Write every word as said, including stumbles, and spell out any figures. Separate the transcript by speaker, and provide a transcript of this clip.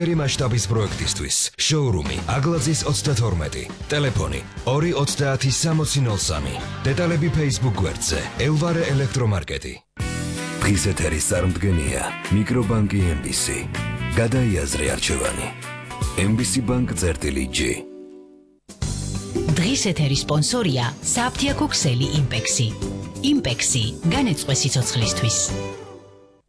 Speaker 1: მასშტაბის პროექტისთვის. შოურუმი აგლაძის ოცდათორმეტი. ტელეფონი ორი ოცდაათი სამოცი ნოლ სამი. დეტალები Facebook გვერდზე. ელვარე ელექტრომარკეტი. დღის ეთერის წარმდგენია მიკრობანკი ემ ბი სი. გადაიაზრე არჩევანი. ემ ბი სი ბანკ წერტილი ჯი.
Speaker 2: დღის ეთერის სპონსორია საფთიაქო ქსელი იმპექსი. იმპექსი განეწყვე სიცოცხლისთვის.